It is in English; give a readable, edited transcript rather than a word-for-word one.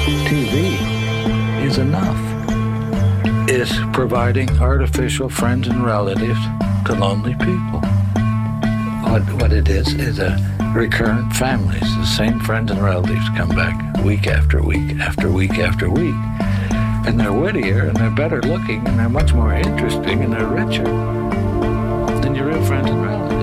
TV is enough. It's providing artificial friends and relatives to lonely people. What it is a recurrent families. The same friends and relatives come back week after week after week after week. And they're wittier and they're better looking and they're much more interesting and they're richer than your real friends and relatives.